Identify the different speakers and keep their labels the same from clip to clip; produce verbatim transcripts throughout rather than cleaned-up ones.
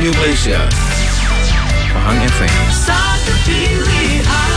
Speaker 1: Radio Malaysia, Pahang F M.
Speaker 2: Satu pilihan.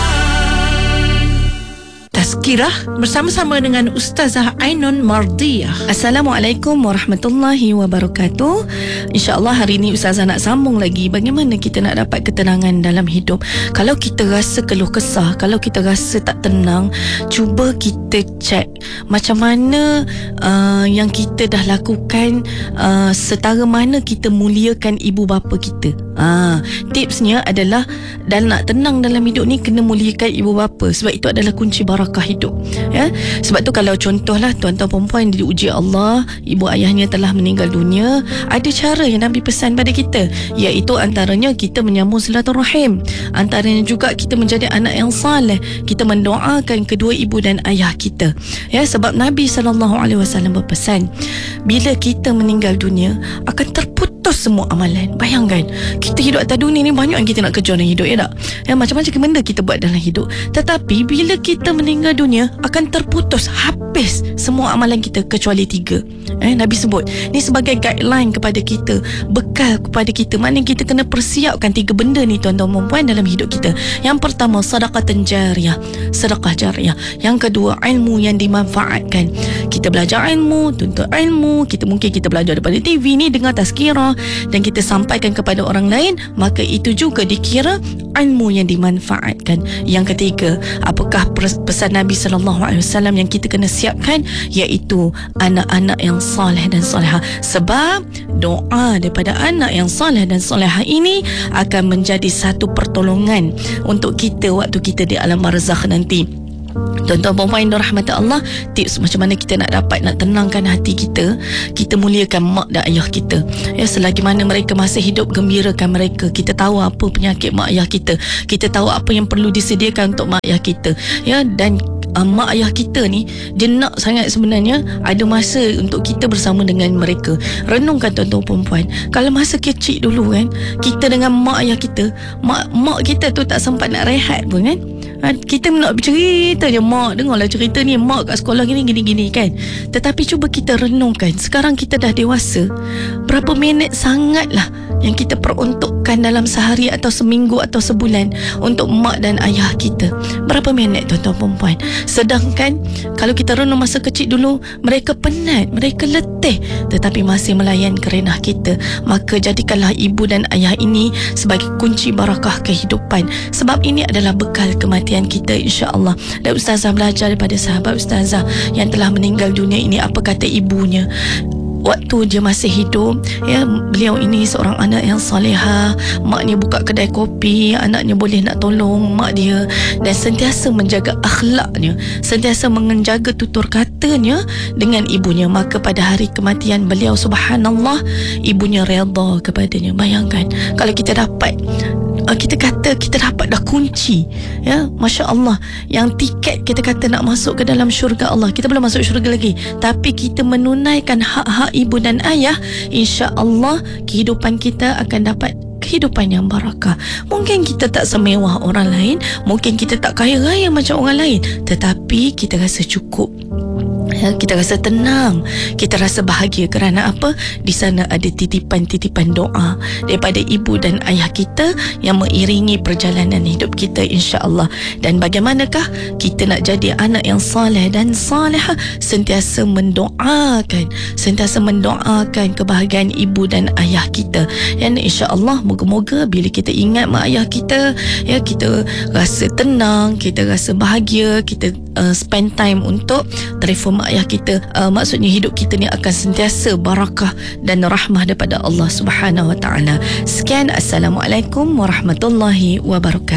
Speaker 2: Tazkirah bersama-sama dengan Ustazah Ainun Mardiah.
Speaker 3: Assalamualaikum warahmatullahi wabarakatuh. InsyaAllah hari ini Ustazah nak sambung lagi bagaimana kita nak dapat ketenangan dalam hidup. Kalau kita rasa keluh kesah, kalau kita rasa tak tenang, cuba kita cek macam mana uh, yang kita dah lakukan, uh, setara mana kita muliakan ibu bapa kita. Ah, tipsnya adalah dan nak tenang dalam hidup ni kena muliakan ibu bapa, sebab itu adalah kunci barakah hidup. Ya, sebab tu kalau contohlah tuan-tuan perempuan diuji Allah, ibu ayahnya telah meninggal dunia, ada cara yang Nabi pesan pada kita, iaitu antaranya kita menyambung silaturahim, antaranya juga kita menjadi anak yang saleh, kita mendoakan kedua ibu dan ayah kita. Ya, sebab Nabi sallallahu alaihi wasallam berpesan, bila kita meninggal dunia akan terputus semua amalan. Bayangkan, kita hidup atas dunia ni banyak yang kita nak kejar dalam hidup, ya tak? Ya, macam-macam benda kita buat dalam hidup. Tetapi bila kita meninggal dunia akan terputus, habis semua amalan kita kecuali tiga. Eh, Nabi sebut ni sebagai guideline kepada kita, bekal kepada kita. Maknanya kita kena persiapkan tiga benda ni tuan-tuan perempuan dalam hidup kita. Yang pertama, sedekah jariyah, sedekah jariyah. Yang kedua, ilmu yang dimanfaatkan. Kita belajar ilmu, tuntut ilmu, kita mungkin kita belajar daripada T V ni, dengar tazkirah dan kita sampaikan kepada orang lain, maka itu juga dikira ilmu yang dimanfaatkan. Yang ketiga, apakah pesan Nabi sallallahu alaihi wasallam yang kita kena siapkan, iaitu anak-anak yang soleh dan soleha. Sebab doa daripada anak yang soleh dan soleha ini akan menjadi satu pertolongan untuk kita waktu kita di alam barzakh nanti. Tuan-tuan perempuan yang dirahmati Allah, tips macam mana kita nak dapat nak tenangkan hati kita, kita muliakan mak dan ayah kita. Ya, selagi mana mereka masih hidup, gembirakan mereka. Kita tahu apa penyakit mak ayah kita, kita tahu apa yang perlu disediakan untuk mak ayah kita. Ya, dan uh, mak ayah kita ni dia nak sangat sebenarnya ada masa untuk kita bersama dengan mereka. Renungkan tuan-tuan perempuan, kalau masa kecil dulu kan, kita dengan mak ayah kita, mak mak kita tu tak sempat nak rehat pun kan. Kita nak bercerita je, mak dengarlah cerita ni, mak kat sekolah gini gini gini kan. Tetapi cuba kita renungkan, sekarang kita dah dewasa, berapa minit sangatlah yang kita peruntukkan dalam sehari atau seminggu atau sebulan untuk mak dan ayah kita. Berapa minit tuan-tuan perempuan? Sedangkan kalau kita renung masa kecil dulu, mereka penat, mereka letih, tetapi masih melayan kerenah kita. Maka jadikanlah ibu dan ayah ini sebagai kunci barakah kehidupan, sebab ini adalah bekal kematian kita, insya-Allah. Dan Ustazah belajar daripada sahabat Ustazah yang telah meninggal dunia ini, apa kata ibunya waktu dia masih hidup. Ya, beliau ini seorang anak yang salihah, maknya buka kedai kopi, anaknya boleh nak tolong mak dia, dan sentiasa menjaga akhlaknya, sentiasa menjaga tutur katanya dengan ibunya. Maka pada hari kematian beliau, subhanallah, ibunya redha kepadanya. Bayangkan kalau kita dapat, kita kata kita dapat dah kunci, ya, Masya Allah, yang tiket kita kata nak masuk ke dalam syurga Allah. Kita belum masuk syurga lagi, tapi kita menunaikan hak-hak ibu dan ayah, insya Allah kehidupan kita akan dapat kehidupan yang barakah. Mungkin kita tak semewah orang lain, mungkin kita tak kaya raya macam orang lain, tetapi kita rasa cukup. Ya, kita rasa tenang, kita rasa bahagia. Kerana apa? Di sana ada titipan-titipan doa daripada ibu dan ayah kita yang mengiringi perjalanan hidup kita, insya-Allah. Dan bagaimanakah kita nak jadi anak yang saleh dan salihah? Sentiasa mendoakan, sentiasa mendoakan kebahagiaan ibu dan ayah kita. Dan insya-Allah moga-moga bila kita ingat mak ayah kita, ya, kita rasa tenang, kita rasa bahagia, kita uh, spend time untuk telefon mak ayah kita. Uh, maksudnya hidup kita ni akan sentiasa barakah dan rahmah daripada Allah Subhanahu Wa Taala. Sekian, assalamualaikum warahmatullahi wabarakatuh.